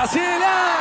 Brasília!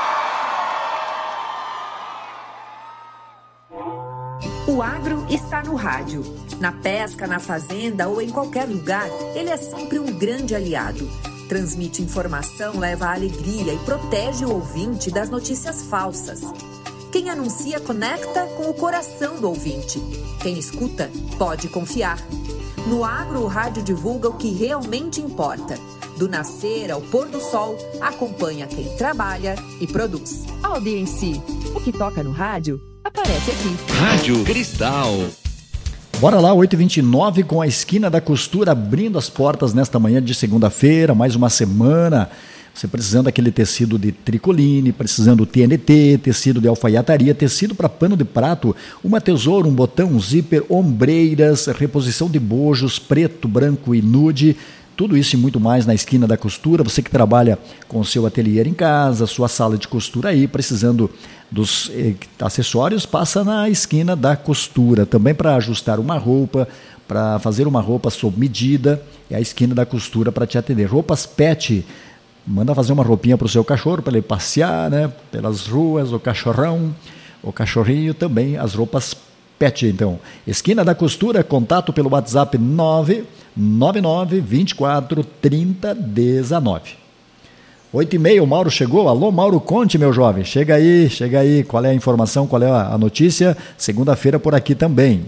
O agro está no rádio. Na pesca, na fazenda ou em qualquer lugar, ele é sempre um grande aliado. Transmite informação, leva alegria e protege o ouvinte das notícias falsas. Quem anuncia conecta com o coração do ouvinte. Quem escuta pode confiar. No agro, o rádio divulga o que realmente importa. Do nascer ao pôr do sol, acompanha quem trabalha e produz. Audiência, o que toca no rádio aparece aqui. Rádio Cristal. Bora lá, 8h29, com a Esquina da Costura abrindo as portas nesta manhã de segunda-feira, mais uma semana. Você precisando daquele tecido de tricoline, precisando TNT, tecido de alfaiataria, tecido para pano de prato, uma tesoura, um botão, um zíper, ombreiras, reposição de bojos, preto, branco e nude. Tudo isso e muito mais na Esquina da Costura. Você que trabalha com o seu ateliê em casa, sua sala de costura aí, precisando dos acessórios, passa na Esquina da Costura. Também para ajustar uma roupa, para fazer uma roupa sob medida, é a Esquina da Costura para te atender. Roupas pet, manda fazer uma roupinha para o seu cachorro, para ele passear, né, pelas ruas, o cachorrão, o cachorrinho, também as roupas pet. Então, Esquina da Costura, contato pelo WhatsApp 999 24 30 19. 8h30, o Mauro chegou. Alô, Mauro, conte, meu jovem. Chega aí. Qual é a informação, qual é a notícia? Segunda-feira por aqui também.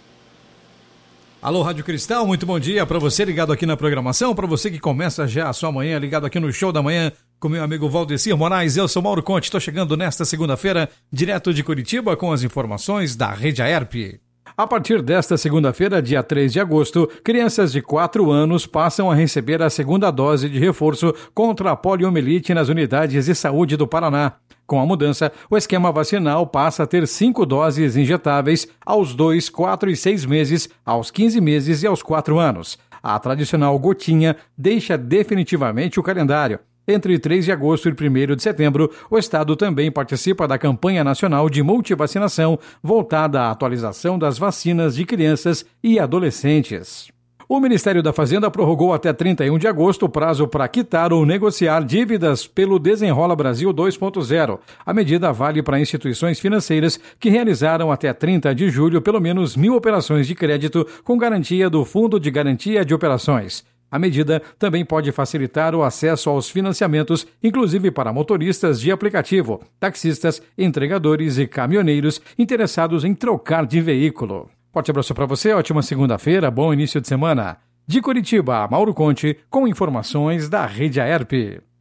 Alô, Rádio Cristal, muito bom dia para você ligado aqui na programação, para você que começa já a sua manhã ligado aqui no Show da Manhã com meu amigo Valdecir Moraes. Eu sou Mauro Conte, estou chegando nesta segunda-feira direto de Curitiba com as informações da Rede Aerp. A partir desta segunda-feira, dia 3 de agosto, crianças de 4 anos passam a receber a segunda dose de reforço contra a poliomielite nas unidades de saúde do Paraná. Com a mudança, o esquema vacinal passa a ter 5 doses injetáveis aos 2, 4 e 6 meses, aos 15 meses e aos 4 anos. A tradicional gotinha deixa definitivamente o calendário. Entre 3 de agosto e 1º de setembro, o Estado também participa da campanha nacional de multivacinação voltada à atualização das vacinas de crianças e adolescentes. O Ministério da Fazenda prorrogou até 31 de agosto o prazo para quitar ou negociar dívidas pelo Desenrola Brasil 2.0. A medida vale para instituições financeiras que realizaram até 30 de julho pelo menos 1.000 operações de crédito com garantia do Fundo de Garantia de Operações. A medida também pode facilitar o acesso aos financiamentos, inclusive para motoristas de aplicativo, taxistas, entregadores e caminhoneiros interessados em trocar de veículo. Forte abraço para você, ótima segunda-feira, bom início de semana. De Curitiba, Mauro Conte, com informações da Rede Aerp.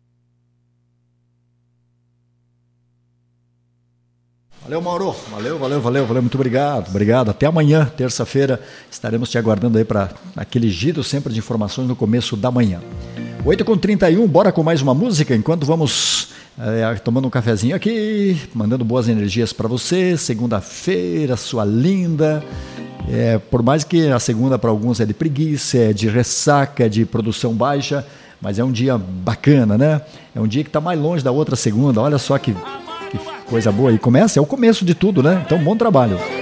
Valeu, Mauro. Valeu. Muito obrigado. Até amanhã, terça-feira, estaremos te aguardando aí para aquele giro sempre de informações no começo da manhã. 8h31, bora com mais uma música, enquanto vamos tomando um cafezinho aqui, mandando boas energias para você. Segunda-feira, sua linda. Por mais que a segunda para alguns é de preguiça, é de ressaca, é de produção baixa, mas é um dia bacana, né? É um dia que está mais longe da outra segunda. Olha só que coisa boa. E é o começo de tudo, né? Então, bom trabalho.